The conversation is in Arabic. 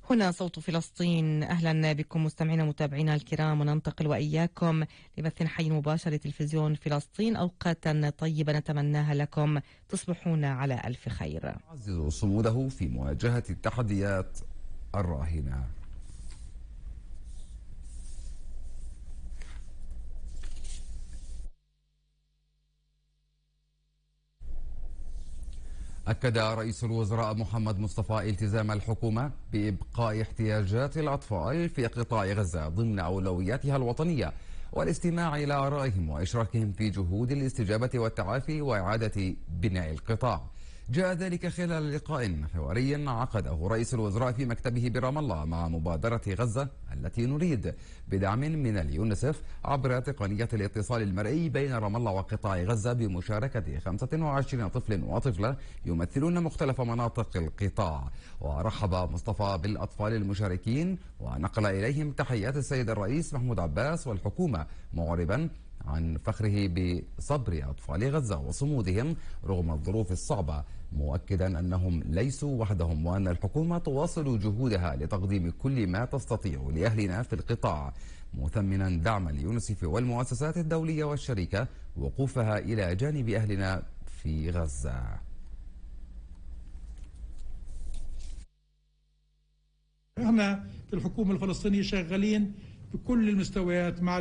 هنا صوت فلسطين. أهلا بكم مستمعينا متابعينا الكرام، وننتقل وإياكم لبث حي مباشر لتلفزيون فلسطين. أوقاتا طيبة نتمناها لكم، تصبحون على ألف خير. يعزز صموده في مواجهة التحديات الراهنة. أكد رئيس الوزراء محمد مصطفى التزام الحكومة بإبقاء احتياجات الأطفال في قطاع غزة ضمن أولوياتها الوطنية، والاستماع إلى آرائهم وإشراكهم في جهود الاستجابة والتعافي وإعادة بناء القطاع. جاء ذلك خلال لقاء حواري عقده رئيس الوزراء في مكتبه برام الله مع مبادرة غزة التي نريد بدعم من اليونسف عبر تقنية الاتصال المرئي بين رام الله وقطاع غزة بمشاركة 25 طفل وطفلة يمثلون مختلف مناطق القطاع. ورحب مصطفى بالأطفال المشاركين ونقل إليهم تحيات السيد الرئيس محمود عباس والحكومة، معربا عن فخره بصبر أطفال غزة وصمودهم رغم الظروف الصعبة، مؤكدا أنهم ليسوا وحدهم وأن الحكومة تواصل جهودها لتقديم كل ما تستطيع لأهلنا في القطاع، مثمنا دعم اليونسف والمؤسسات الدولية والشركة وقوفها إلى جانب أهلنا في غزة. احنا في الحكومة الفلسطينية شغالين في كل المستويات مع